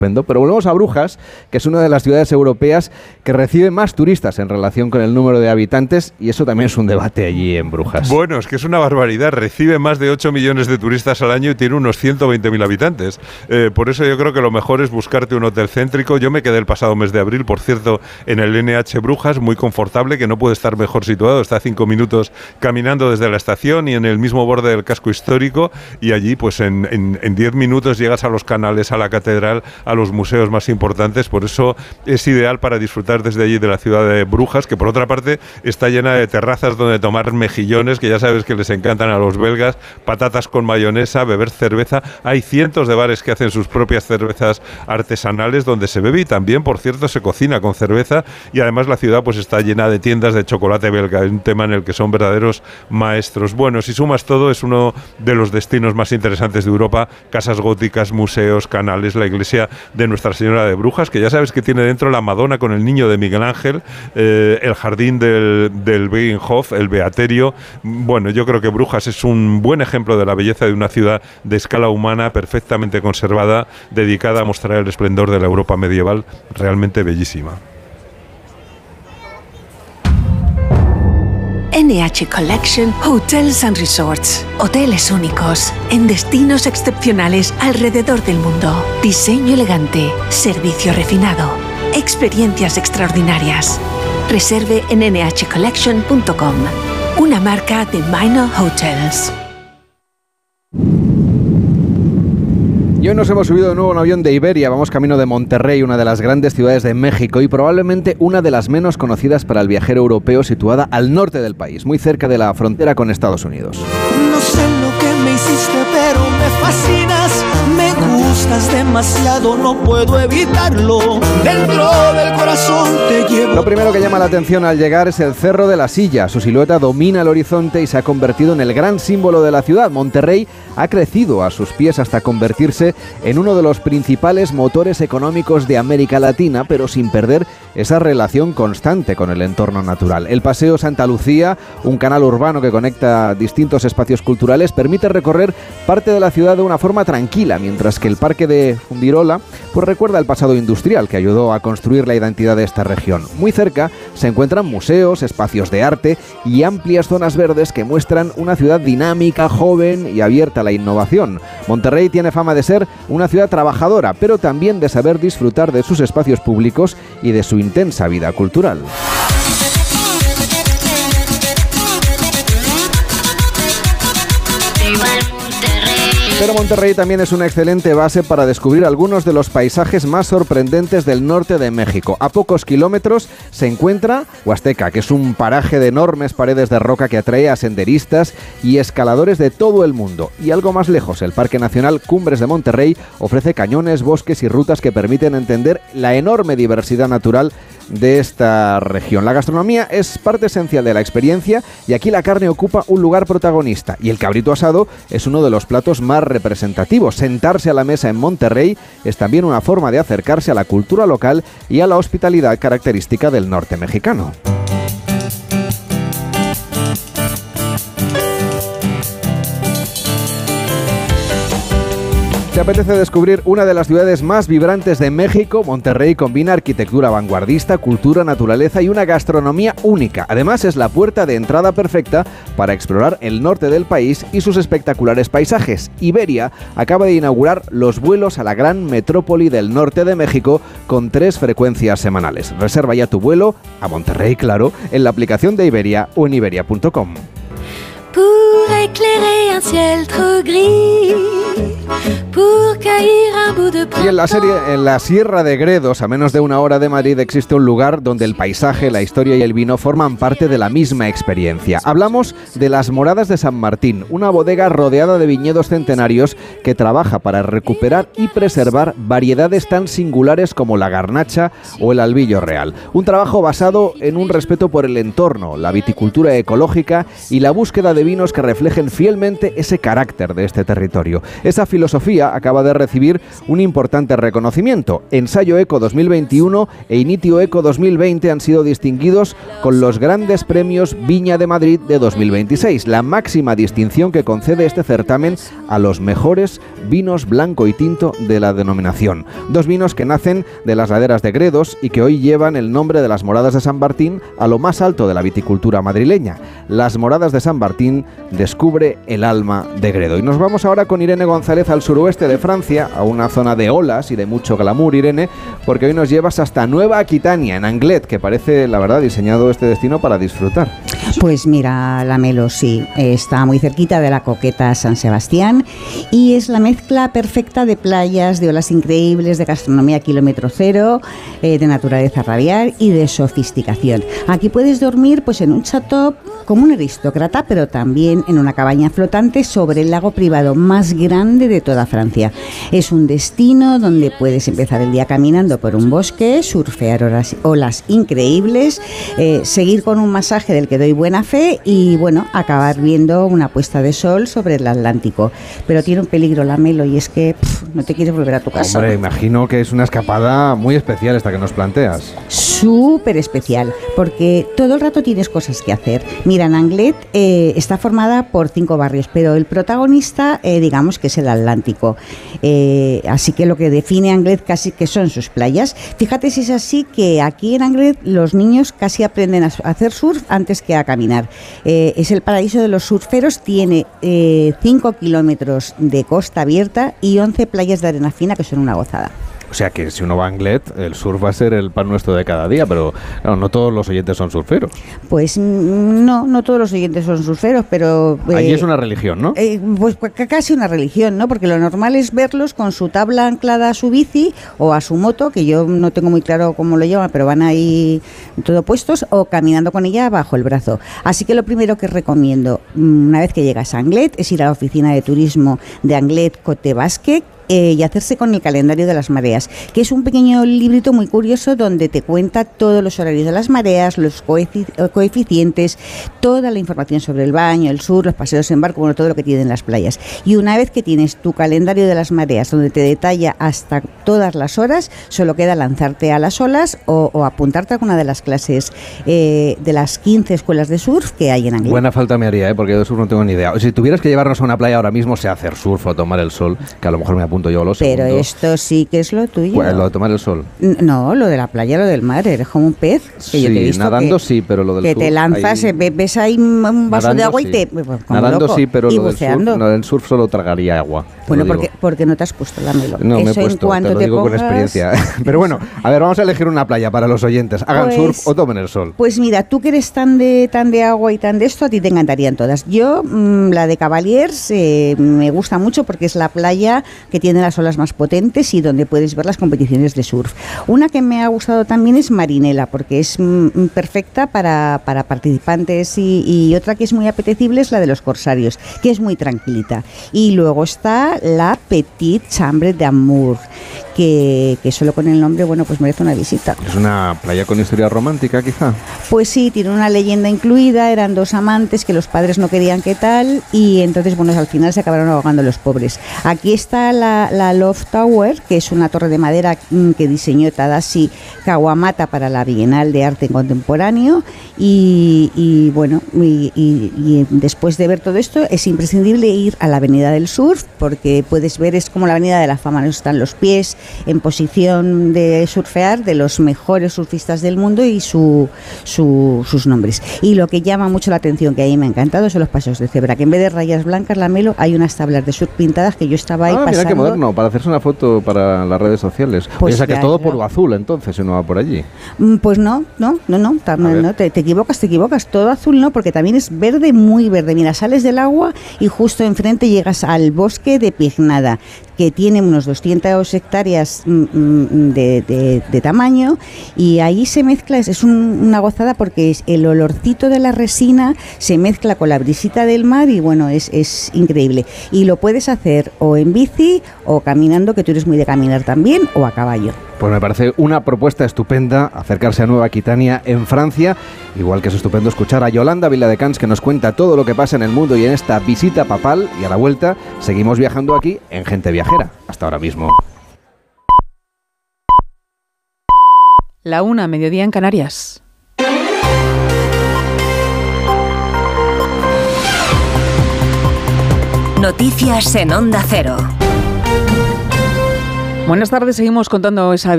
Pero volvemos a Brujas, que es una de las ciudades europeas que recibe más turistas en relación con el número de habitantes, y eso también es un debate allí en Brujas. Bueno, es que es una barbaridad. Recibe más de 8 millones de turistas al año y tiene unos 120.000 habitantes. Por eso yo creo que lo mejor es buscarte un hotel céntrico. Yo me quedé el pasado mes de abril, por cierto, en el NH Brujas, muy confortable, que no puede estar mejor situado. Está a 5 minutos caminando desde la estación y en el mismo borde del casco histórico, y allí pues en 10 minutos llegas a los canales, a la catedral, a los museos más importantes. Por eso es ideal para disfrutar desde allí de la ciudad de Brujas, que por otra parte está llena de terrazas donde tomar mejillones, que ya sabes que les encantan a los belgas, patatas con mayonesa, beber cerveza. Hay cientos de bares que hacen sus propias cervezas artesanales donde se bebe, y también, por cierto, se cocina con cerveza, y además la ciudad pues está llena de tiendas de chocolate belga, un tema en el que son verdaderos maestros. Bueno, si sumas todo, es uno de los destinos más interesantes de Europa: casas góticas, museos, canales, la iglesia de Nuestra Señora de Brujas, que ya sabes que tiene dentro la Madonna con el niño de Miguel Ángel, el jardín del Beginhof, el Beaterio. Bueno, yo creo que Brujas es un buen ejemplo de la belleza de una ciudad de escala humana, perfectamente conservada, dedicada a mostrar el esplendor de la Europa medieval, realmente bellísima. NH Collection Hotels and Resorts. Hoteles únicos, en destinos excepcionales alrededor del mundo. Diseño elegante, servicio refinado, experiencias extraordinarias. Reserve en nhcollection.com. Una marca de Minor Hotels. Y hoy nos hemos subido de nuevo a un avión de Iberia. Vamos camino de Monterrey, una de las grandes ciudades de México y probablemente una de las menos conocidas para el viajero europeo, situada al norte del país, muy cerca de la frontera con Estados Unidos. No sé lo que me hiciste, pero me fascinas. Me gustas demasiado, no puedo evitarlo. Dentro del corazón te llevo. Lo primero que llama la atención al llegar es el Cerro de la Silla. Su silueta domina el horizonte y se ha convertido en el gran símbolo de la ciudad. Monterrey ha crecido a sus pies hasta convertirse en uno de los principales motores económicos de América Latina, pero sin perder esa relación constante con el entorno natural. El Paseo Santa Lucía, un canal urbano que conecta distintos espacios culturales, permite recorrer parte de la ciudad de una forma tranquila, mientras que el Parque de Fundirola pues recuerda el pasado industrial que ayudó a construir la identidad de esta región. Muy cerca se encuentran museos, espacios de arte y amplias zonas verdes que muestran una ciudad dinámica, joven y abierta a la innovación. Monterrey tiene fama de ser una ciudad trabajadora, pero también de saber disfrutar de sus espacios públicos y de su intensa vida cultural. Pero Monterrey también es una excelente base para descubrir algunos de los paisajes más sorprendentes del norte de México. A pocos kilómetros se encuentra Huasteca, que es un paraje de enormes paredes de roca que atrae a senderistas y escaladores de todo el mundo. Y algo más lejos, el Parque Nacional Cumbres de Monterrey ofrece cañones, bosques y rutas que permiten entender la enorme diversidad natural de esta región. La gastronomía es parte esencial de la experiencia y aquí la carne ocupa un lugar protagonista, y el cabrito asado es uno de los platos más representativos. Sentarse a la mesa en Monterrey es también una forma de acercarse a la cultura local y a la hospitalidad característica del norte mexicano. ¿Te apetece descubrir una de las ciudades más vibrantes de México? Monterrey combina arquitectura vanguardista, cultura, naturaleza y una gastronomía única. Además, es la puerta de entrada perfecta para explorar el norte del país y sus espectaculares paisajes. Iberia acaba de inaugurar los vuelos a la gran metrópoli del norte de México con 3 frecuencias semanales. Reserva ya tu vuelo a Monterrey, claro, en la aplicación de Iberia o en iberia.com. Pour éclairer un ciel trop gris, pour cueillir un bout de Y en la Sierra de Gredos, a menos de 1 hora de Madrid, existe un lugar donde el paisaje, la historia y el vino forman parte de la misma experiencia. Hablamos de las Moradas de San Martín, una bodega rodeada de viñedos centenarios que trabaja para recuperar y preservar variedades tan singulares como la garnacha o el albillo real. Un trabajo basado en un respeto por el entorno, la viticultura ecológica y la búsqueda de vinos que reflejen fielmente ese carácter de este territorio. Esa filosofía acaba de recibir un importante reconocimiento. Ensayo Eco 2021 e Initio Eco 2020 han sido distinguidos con los grandes premios Viña de Madrid de 2026, la máxima distinción que concede este certamen a los mejores vinos blanco y tinto de la denominación. Dos vinos que nacen de las laderas de Gredos y que hoy llevan el nombre de las Moradas de San Martín a lo más alto de la viticultura madrileña. Las Moradas de San Martín descubre el alma de Gredo. Y nos vamos ahora con Irene González al suroeste de Francia, a una zona de olas y de mucho glamour, Irene, porque hoy nos llevas hasta Nueva Aquitania, en Anglet, que parece, la verdad, diseñado este destino para disfrutar. Pues mira, Lamelo, sí, está muy cerquita de la coqueta San Sebastián y es la mezcla perfecta de playas, de olas increíbles, de gastronomía kilómetro cero, de naturaleza radial y de sofisticación. Aquí puedes dormir pues en un chateau como un aristócrata, pero también en una cabaña flotante sobre el lago privado más grande de toda Francia. Es un destino donde puedes empezar el día caminando por un bosque, surfear olas increíbles, seguir con un masaje del que doy buena fe y, bueno, acabar viendo una puesta de sol sobre el Atlántico. Pero tiene un peligro, Lamelo, y es que no te quieres volver a tu casa. Hombre, imagino que es una escapada muy especial esta que nos planteas. Súper especial, porque todo el rato tienes cosas que hacer. Mira, en Anglet está formada por 5 barrios, pero el protagonista, digamos que es el Atlántico. Así que lo que define Anglet casi que son sus playas. Fíjate si es así que aquí en Anglet los niños casi aprenden a hacer surf antes que a caminar. Es el paraíso de los surferos, tiene 5 kilómetros de costa abierta y 11 playas de arena fina que son una gozada. O sea que si uno va a Anglet, el surf va a ser el pan nuestro de cada día, pero claro, no todos los oyentes son surferos. Pues no todos los oyentes son surferos, pero... Allí es una religión, ¿no? Pues casi una religión, ¿no? Porque lo normal es verlos con su tabla anclada a su bici o a su moto, que yo no tengo muy claro cómo lo llevan, pero van ahí todo puestos, o caminando con ella bajo el brazo. Así que lo primero que recomiendo, una vez que llegas a Anglet, es ir a la oficina de turismo de Anglet Côte Basque, y hacerse con el calendario de las mareas, que es un pequeño librito muy curioso donde te cuenta todos los horarios de las mareas, los coeficientes, toda la información sobre el baño, el surf, los paseos en barco, bueno, todo lo que tienen las playas. Y una vez que tienes tu calendario de las mareas, donde te detalla hasta todas las horas, solo queda lanzarte a las olas o apuntarte a alguna de las clases de las 15 escuelas de surf que hay en Anglet. Buena falta me haría, porque yo de surf no tengo ni idea. Si tuvieras que llevarnos a una playa ahora mismo, sea hacer surf o tomar el sol, que a lo mejor me apunto yo lo segundo. Pero esto sí que es lo tuyo. Pues lo de tomar el sol. No, lo de la playa, lo del mar, eres como un pez. Que sí, yo te he visto nadando sí, pero lo del que surf... te lanzas, ahí... ves ahí un vaso nadando, de agua sí. Y te... Pues, nadando loco, sí, pero y lo del surf, no, del surf solo tragaría agua. Bueno, porque no te has puesto la melo. No, eso me he puesto, en cuanto te lo digo con experiencia. Pero bueno, a ver, vamos a elegir una playa para los oyentes. Hagan pues, surf o tomen el sol. Pues mira, tú que eres tan de agua y tan de esto, a ti te encantarían todas. Yo, la de Cavaliers, me gusta mucho porque es la playa que tiene las olas más potentes y donde puedes ver las competiciones de surf. Una que me ha gustado también es Marinela, porque es perfecta para participantes y otra que es muy apetecible es la de los Corsarios, que es muy tranquilita. Y luego está la Petite Chambre d'Amour, que solo con el nombre, bueno, pues merece una visita. ¿Es una playa con historia romántica, quizá? Pues sí, tiene una leyenda incluida, eran dos amantes que los padres no querían que tal, y entonces, bueno, al final se acabaron ahogando los pobres. Aquí está la Love Tower, que es una torre de madera que diseñó Tadashi Kawamata para la Bienal de Arte Contemporáneo, y bueno, y después de ver todo esto, es imprescindible ir a la Avenida del Surf, porque puedes ver, es como la Avenida de la Fama, ¿no? Están los pies en posición de surfear de los mejores surfistas del mundo y sus nombres. Y lo que llama mucho la atención, que a mí me ha encantado, son los paseos de cebra, que en vez de rayas blancas, Lamelo, hay unas tablas de surf pintadas que yo estaba ahí pasando. Mira qué moderno, para hacerse una foto para las redes sociales. Pues o sea que todo por lo azul, entonces, si uno va por allí. Pues no, te equivocas, todo azul no, porque también es verde, muy verde. Mira, sales del agua y justo enfrente llegas al bosque de Pignada, que tiene unos 200 hectáreas de tamaño, y ahí se mezcla, es una gozada porque el olorcito de la resina se mezcla con la brisita del mar y bueno, es increíble. Y lo puedes hacer o en bici o caminando, que tú eres muy de caminar también, o a caballo. Pues me parece una propuesta estupenda acercarse a Nueva Aquitania en Francia, igual que es estupendo escuchar a Yolanda Viladecans, que nos cuenta todo lo que pasa en el mundo y en esta visita papal, y a la vuelta seguimos viajando aquí en Gente Viajera. Hasta ahora mismo. La 1, mediodía en Canarias. Noticias en Onda Cero. Buenas tardes, seguimos contando esa